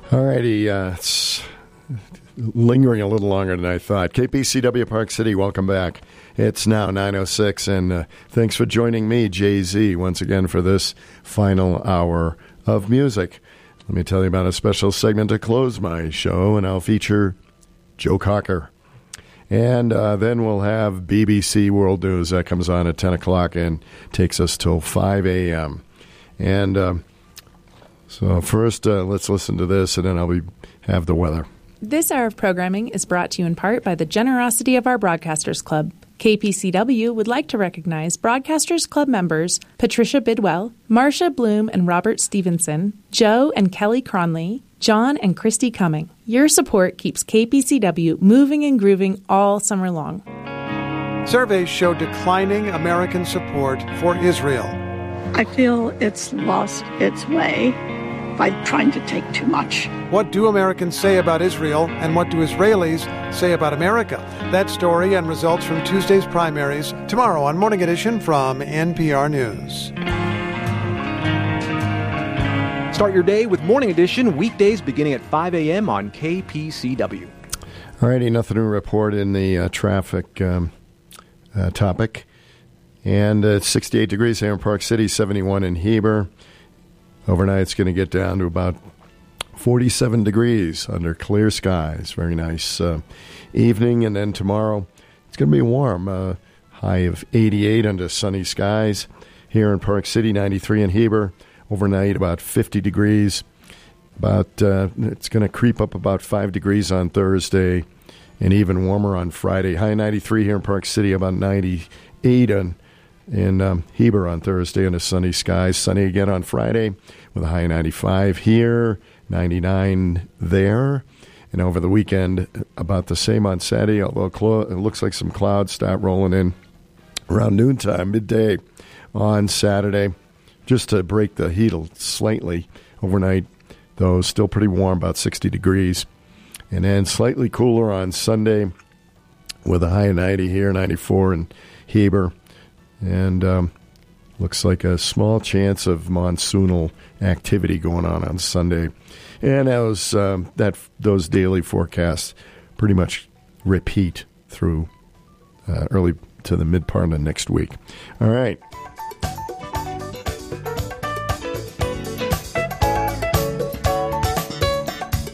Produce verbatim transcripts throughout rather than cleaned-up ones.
All righty, uh, it's lingering a little longer than I thought. K P C W Park City, welcome back. It's now nine oh six, and uh, thanks for joining me, Jay-Z, once again for this final hour of music. Let me tell you about a special segment to close my show, and I'll feature Joe Cocker. And uh, then we'll have B B C World News. That comes on at ten o'clock and takes us till five a.m. And uh, so first, uh, let's listen to this, and then I'll be, have the weather. This hour of programming is brought to you in part by the generosity of our Broadcasters Club. K P C W would like to recognize Broadcasters Club members Patricia Bidwell, Marcia Bloom and Robert Stevenson, Joe and Kelly Cronley, John and Christy Cumming. Your support keeps K P C W moving and grooving all summer long. Surveys show declining American support for Israel. I feel it's lost its way by trying to take too much. What do Americans say about Israel, and what do Israelis say about America? That story and results from Tuesday's primaries tomorrow on Morning Edition from N P R News. Start your day with Morning Edition, weekdays beginning at five a.m. on K P C W. All righty, nothing to report in the uh, traffic um, uh, topic. And uh, it's sixty-eight degrees here in Park City, seventy-one in Heber. Overnight, it's going to get down to about forty-seven degrees under clear skies. Very nice uh, evening. And then tomorrow, it's going to be warm. Uh, high of eighty-eight under sunny skies. Here in Park City, ninety-three in Heber. Overnight, about fifty degrees. About uh, it's going to creep up about five degrees on Thursday and even warmer on Friday. High ninety-three here in Park City, about ninety-eight on in um, Heber on Thursday under sunny skies. Sunny again on Friday with a high of ninety-five here, ninety-nine there. And over the weekend, about the same on Saturday, although clo- it looks like some clouds start rolling in around noontime, midday on Saturday, just to break the heat slightly overnight, though still pretty warm, about sixty degrees. And then slightly cooler on Sunday with a high of ninety here, ninety-four in Heber. And um, looks like a small chance of monsoonal activity going on on Sunday. And those, um, that, those daily forecasts pretty much repeat through uh, early to the mid part of next week. All right.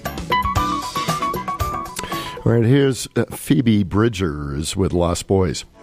All right, here's uh, Phoebe Bridgers with Lost Boys.